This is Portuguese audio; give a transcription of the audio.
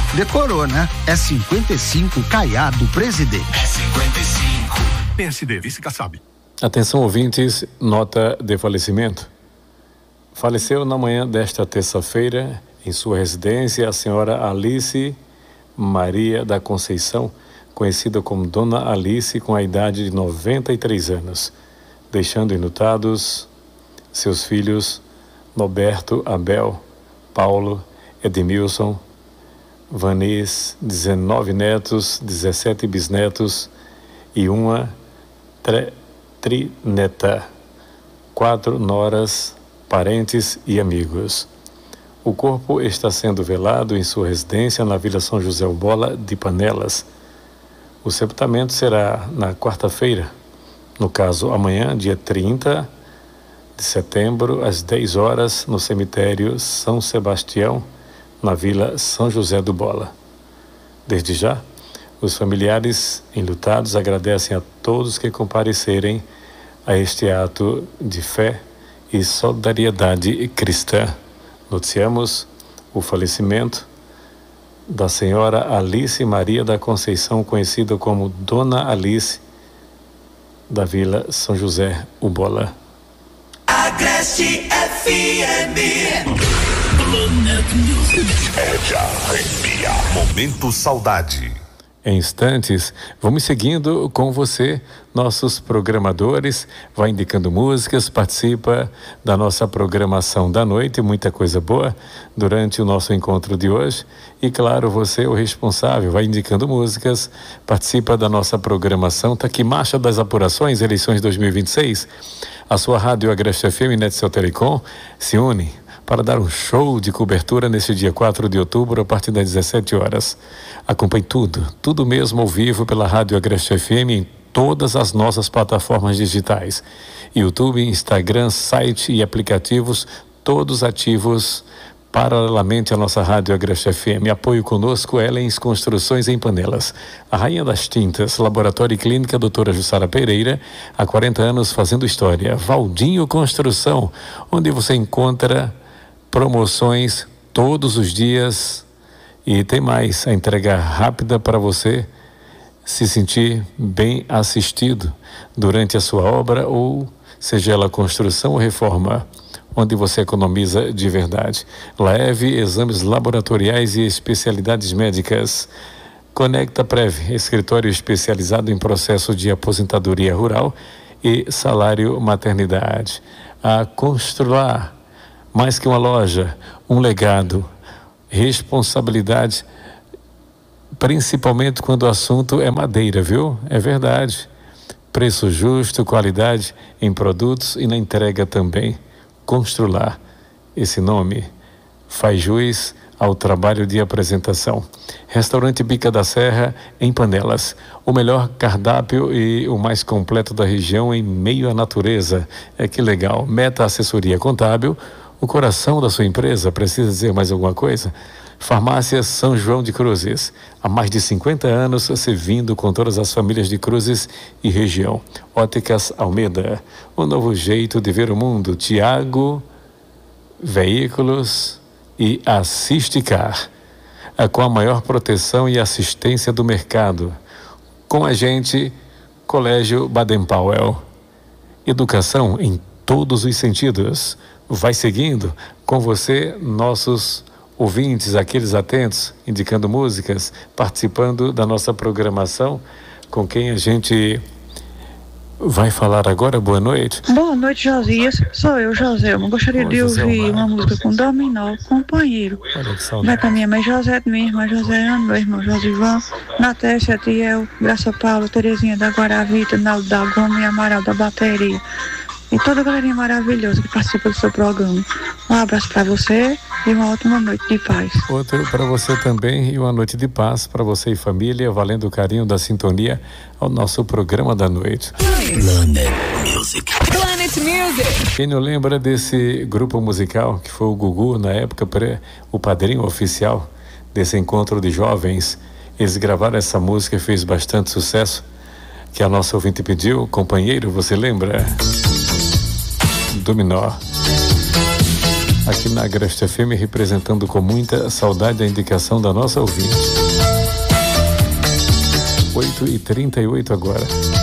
Decorou, né? É 55 Caiado Presidente. É 55. PSD, vice Kassab. Atenção, ouvintes, nota de falecimento. Faleceu na manhã desta terça-feira, em sua residência, a senhora Alice Maria da Conceição, conhecida como Dona Alice, com a idade de 93 anos, deixando enlutados seus filhos Norberto, Abel, Paulo, Edmilson, Vanis, 19 netos, 17 bisnetos e uma trineta, 4 noras, parentes e amigos. O corpo está sendo velado em sua residência na Vila São José Ubola de Panelas. O sepultamento será na quarta-feira, no caso amanhã, dia 30 de setembro, às 10 horas, no cemitério São Sebastião, na Vila São José do Bola. Desde já, os familiares enlutados agradecem a todos que comparecerem a este ato de fé e solidariedade cristã. Noticiamos o falecimento da senhora Alice Maria da Conceição, conhecida como Dona Alice, da Vila São José Ubola. Agreste FM. Planet Music é de arrepiar. Momento Saudade. Em instantes, vamos seguindo com você, nossos programadores, vai indicando músicas, participa da nossa programação da noite, muita coisa boa durante o nosso encontro de hoje. E claro, você é o responsável, vai indicando músicas, participa da nossa programação. Tá aqui, Marcha das Apurações, eleições 2026. A sua rádio Agreste FM, Netcel Telecom, se une para dar um show de cobertura nesse dia 4 de outubro, a partir das 17 horas. Acompanhe tudo mesmo ao vivo pela Rádio Agreste FM em todas as nossas plataformas digitais. YouTube, Instagram, site e aplicativos, todos ativos paralelamente à nossa Rádio Agreste FM. Apoio conosco, Ellens Construções em Panelas. A rainha das tintas, Laboratório e Clínica Doutora Jussara Pereira, há 40 anos fazendo história. Valdinho Construção, onde você encontra promoções todos os dias e tem mais, a entrega rápida para você se sentir bem assistido durante a sua obra, ou seja ela construção ou reforma, onde você economiza de verdade. Leve exames laboratoriais e especialidades médicas. Conecta Prev, escritório especializado em processo de aposentadoria rural e salário maternidade. A Constrular, mais que uma loja, um legado, responsabilidade, principalmente quando o assunto é madeira, viu? É verdade. Preço justo, qualidade em produtos e na entrega também. Constrular, esse nome faz jus ao trabalho de apresentação. Restaurante Bica da Serra, em Panelas. O melhor cardápio e o mais completo da região em meio à natureza. É que legal. Meta Assessoria Contábil, o coração da sua empresa. Precisa dizer mais alguma coisa? Farmácia São João de Cruzes. Há mais de 50 anos, servindo com todas as famílias de Cruzes e região. Óticas Almeida. Um novo jeito de ver o mundo. Tiago Veículos e Assisticar. Com a maior proteção e assistência do mercado. Com a gente, Colégio Baden-Powell. Educação em todos os sentidos. Vai seguindo com você, nossos ouvintes, aqueles atentos, indicando músicas, participando da nossa programação, com quem a gente vai falar agora. Boa noite. Boa noite, Josias. Sou eu, Joselma. Gostaria de ouvir uma música com Dominó, Companheiro. Vai pra minha mãe José, minha irmã Joséana, meu irmão Josivão, Natécia, Tiel, Graça Paula, Terezinha da Guaravita, Naldo da Goma e Amaral da Bateria. E toda a galerinha maravilhosa que participa do seu programa. Um abraço para você e uma ótima noite de paz. Outro para você também e uma noite de paz para você e família, valendo o carinho da sintonia ao nosso programa da noite. Planet Music. Planet Music. Quem não lembra desse grupo musical que foi o Gugu, na época, o padrinho oficial desse encontro de jovens? Eles gravaram essa música e fez bastante sucesso, que a nossa ouvinte pediu. Companheiro, você lembra? Dominó. aqui na Agreste FM, representando com muita saudade a indicação da nossa ouvinte. 8h38 agora.